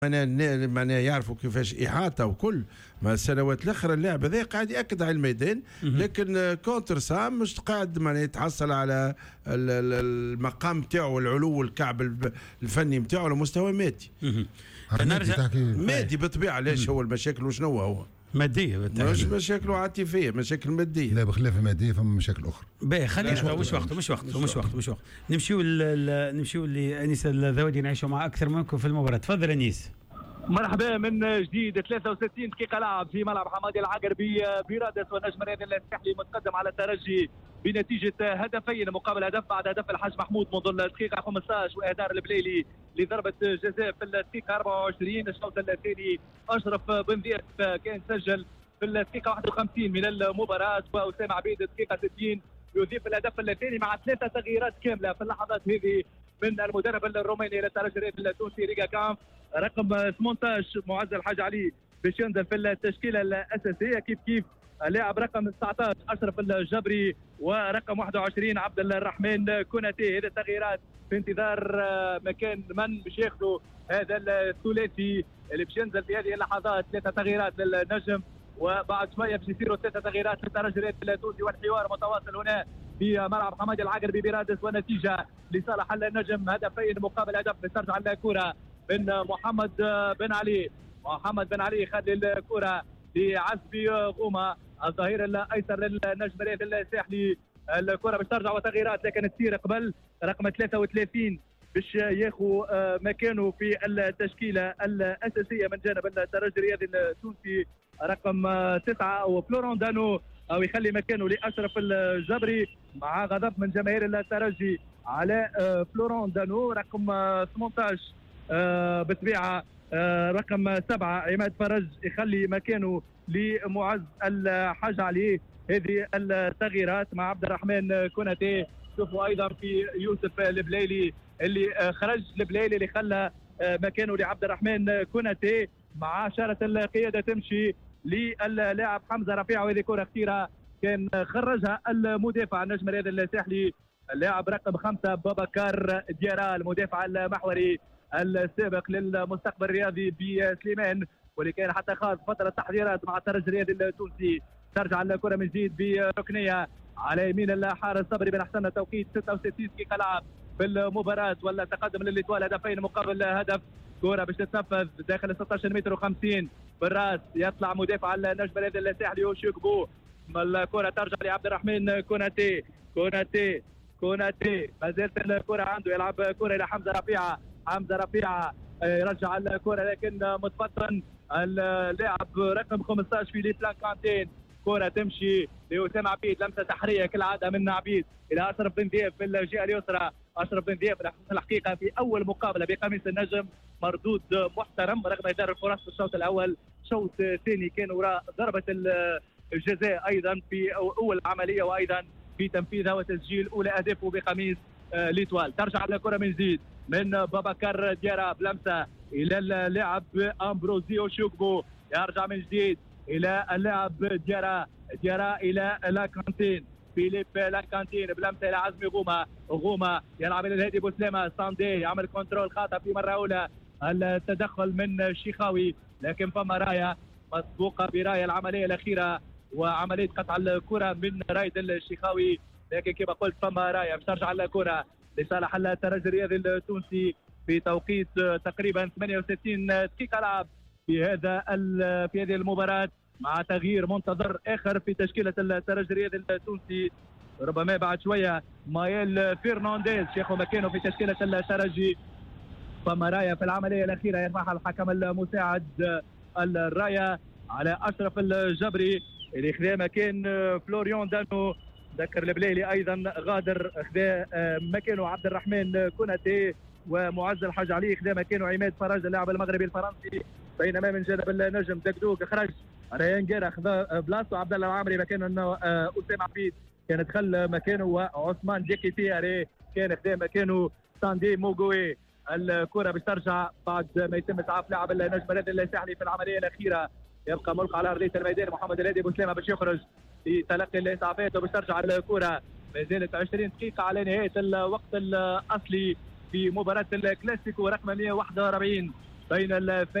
معناها يعرفوا كيفاش احاطه وكل ما السنوات الاخرى اللاعب هذا قاعد ياكد على الميدان، لكن كونتر سام مش قاعد معناها يتحصل على المقام نتاعو والعلو الكعب الفني نتاعو لمستوى مادي. نرجع مادي بالطبيعه. ليش هو المشاكل وشنو هو؟ ماديه مش مشاكل عاطفيه، مشاكل ماديه. لا بخلاف الماديه فما مشاكل اخرى. باهي خلينا مش وقته. نمشيو لانيس الذوادي نعيشوا مع اكثر منكم في المباراه. تفضل انيس. مرحبا من جديد. 63 دقيقة لعب في ملعب حمادي العقربي بيرادس، والنجم الرياضي الساحلي متقدم على الترجي بنتيجة هدفين مقابل هدف بعد هدف الحاج محمود منذ الدقيقة 15 وإهدار البليلي لضربة جزاء في الدقيقة 24. الشوط الثاني أشرف بن ذيف كان سجل في الدقيقة 51 من المباراة، وأسامة عبيد الدقيقة 60 يضيف الهدف الثاني مع 3 تغييرات كاملة في اللحظات هذه من المدرب الروماني للترجي الرياضي التونسي ريغا كامف. رقم 18 معز الحاج علي باش ينزل في التشكيله الاساسيه، كيف اللاعب رقم 19 اشرف الجبري، ورقم 21 عبد الرحمن كوناتي. هذه التغييرات في انتظار مكان من باش ياخذوا هذا الثلاثي اللي باش ينزل في هذه اللحظات. 3 تغييرات للنجم، وبعد شويه باش يصيروا 3 تغييرات للترجي الرياضي التونسي. والحوار متواصل هنا في ملعب حمادي العقربي بيرادس، والنتيجه لصالح النجم هدفين مقابل هدف. ترجع الكره من محمد بن علي خد الكره لعزبي غوما الظهير الايسر للنجم الرياضي الساحلي. الكره باش ترجع وتغييرات، لكن تصير قبل رقم 33 باش ياخذ مكانه في التشكيله الاساسيه من جانب الترجي الرياضي التونسي رقم 9 وفلورون دانو، او يخلي مكانه لاشرف الجبري مع غضب من جماهير الترجي على فلورون دانو. رقم 18 بطبيعه رقم 7 عماد فرج يخلي مكانه لمعز الحاج علي. هذه التغييرات مع عبد الرحمن كوناتي. شوفوا ايضا في يوسف البليلي اللي خرج البليلي اللي خلى مكانه لعبد الرحمن كوناتي، مع اشاره القياده تمشي للاعب حمزه رفيع. وهذه كره خطيره كان خرجها المدافع النجم الرياضي الساحلي اللاعب رقم 5 بابكر ديارا المدافع المحوري السابق للمستقبل الرياضي بسليمان، واللي كان حتى خاض فتره تحضيرات مع الترجي الرياضي التونسي. ترجع الكره من جديد بركنيه على يمين الحارس صبري بن حسن. توقيت 66 دقيقه لعب في المباراه، ولا تقدم للإتوال هدفين مقابل هدف. كره باش تتنفذ داخل 16 متر و50 بالراس، يطلع مدافع النجم الرياضي الساحلي وشيكبو. الكره ترجع لعبد الرحمن كوناتي ما زالت الكره عنده، يلعب كره الى حمزه رفيعه يرجع الكره لكن متفطن اللاعب رقم 15 في بلان كانتين. كره تمشي لأسامة عبيد، لمسه تحريه كالعاده من عبيد الى اشرف بن ذيف في الجهه اليسرى. اشرف بن ذيف الحقيقه في اول مقابله بقميص النجم مردود محترم رغم ادار الفرص في الشوط الاول. الشوط الثاني كان وراء ضربه الجزاء ايضا في اول عمليه، وايضا في تنفيذها وتسجيل اولى اهدافه بقميص ليتوال. ترجع الكره من جديد من بابكر ديارا بلمسه الى اللاعب امبروزيو شوكبو، يرجع من جديد الى اللاعب ديارا الى لاكانتين فيليب لاكانتين بلمسه الى عزمي غوما يلعب الى الهادي بوسلامه. ساندي يعمل كنترول خاطئ في مره اولى، التدخل من الشيخاوي، لكن فما رايه مسبوقه برايه العمليه الاخيره وعمليه قطع الكره من رايد الشيخاوي، لكن كما قلت فما رايه. باش ترجع الكره لصالح الترجي الرياضي التونسي في توقيت تقريبا 68 دقيقه لعب في هذه المباراه، مع تغيير منتظر اخر في تشكيله الترجي الرياضي التونسي. ربما بعد شويه مايل فرنانديز ياخذ مكانه في تشكيله الترجي. فما رايه في العمليه الاخيره يرفعها الحكم المساعد الرايه على اشرف الجبري اللي خذا مكان فلوريون دانو. ذكر البليلي ايضا غادر خذا مكانه عبد الرحمن كوناتي، ومعز الحاج علي خذا مكانه عماد فرج اللاعب المغربي الفرنسي. بينما من جانب النجم دقدوق خرج ريان جيرا خذا بلاصتو عبد الله العامري مكانه اسامه عبيد كان دخل مكانه، وعثمان ديكيتياري كان خذا مكانه ساندي موغوي. الكره باش ترجع بعد ما يتم اسعاف لاعب النجم الرياضي الساحلي في العمليه الاخيره. يبقى ملقى على ارضيه الميدان محمد الهادي بوسلامه باش يخرج في تلقي الاسعافات، وباش ترجع الكره. ما زالت 20 دقيقه على نهايه الوقت الاصلي في مباراه الكلاسيكو رقم 141. بين